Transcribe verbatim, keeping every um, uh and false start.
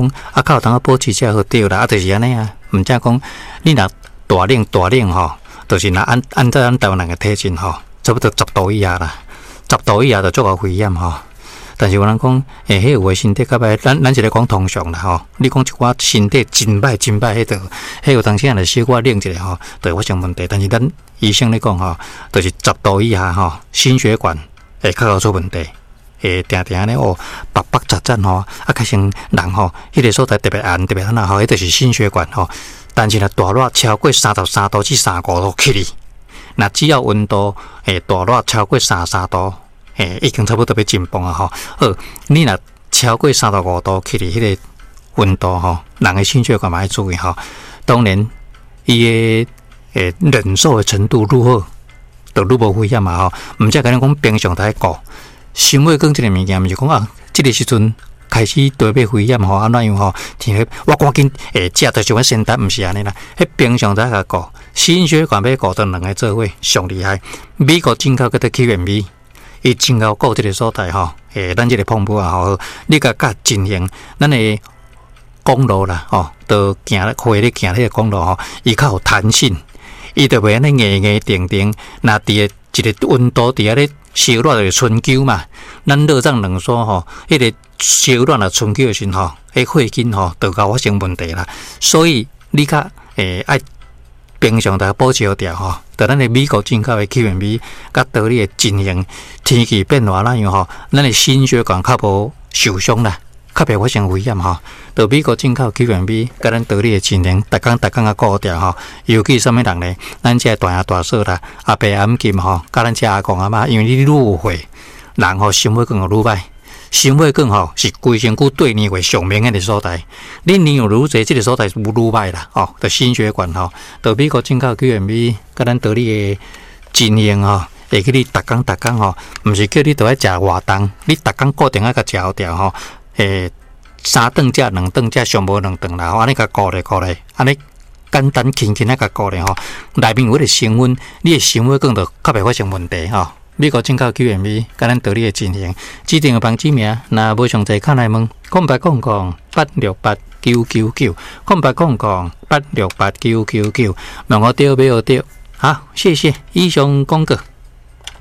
讲啊，靠当啊保持才好对啦，啊，就是安尼啊，毋则讲你若大冷大冷吼，就是若按按照咱台湾人嘅体质吼，差不多十度以下啦，十度以下就足够危险吼。但是有人讲，诶、欸，迄有诶身体较歹，咱咱是咧讲通常啦吼。你讲一寡身体真歹真歹，迄个，迄有当时啊，来小可冷一下吼，就会发生问题。但是咱医生咧讲吼，就是十度以下吼，心血管会较有出问题，会定定咧哦，白白杂杂吼，啊，加上人吼，迄、那个所在特别暗，特别哪吼，迄就是心血管吼。但是若大热超过三十三度至三十五度起哩，那只要温度诶大热超过三十三度。诶，已经差不多要进步啊！吼，好，你若超过三十五度起哩，迄个温度吼，人的心血管嘛要注意吼。当然，伊的诶忍受的程度如何，就愈无危险嘛吼。毋则甲你讲平常在顾，心血管即个物件，毋是讲啊，即个时阵开始对要危险吼，安怎样吼？天气我赶紧诶，食着想要先达，毋是安尼啦。迄平常在甲顾，心血管要顾到两个做伙上厉害。美国进口个个 Q M B。伊真够顾即个所在吼，诶，咱即个碰布啊吼，你甲甲进行咱的公路啦吼，都行咧开咧行迄个公路吼，伊较有弹性，伊就袂安尼硬硬定定，那伫个一个温度伫遐咧烧热就是春秋嘛，咱热胀冷缩吼，迄、那个烧热啊春秋的时候吼，迄血筋吼就搞发生问题啦，所以你甲诶爱。平常在保持好调吼，在咱的美国进口的 Q M B， 甲道理的进行天气变化那样吼，咱的心血管较无受伤啦，较袂发生危险吼。到美国进口 Q M B， 甲咱道理的进行，逐工逐工啊顾调吼。尤其什么人呢？咱这大爷大嫂啦，阿伯阿姆金吼，甲咱这阿公阿妈，因为你愈岁，人吼心血管就愈歹。心血管吼是规身躯对年为上明显的所在，你年有愈侪，这个所在愈愈歹啦，哦，的心血管吼，到美国进口 Q M B， 甲咱道理的经营吼，会去你逐工逐工吼，毋是叫你都爱食活动，你逐工固定啊甲食好调吼，诶，三顿食两顿食上无两顿啦，安尼甲顾咧顾咧，安尼简单轻轻啊甲顾咧吼，内面有迄个成分，你的心血管就较袂发生问题吼。美国进口 Q M B， 甲咱道理的进行，指定的房子名，若无详细，看来问，空白空空八六八九九九，空白空空八六八九九九，问我对没有对？好，谢谢以上广告。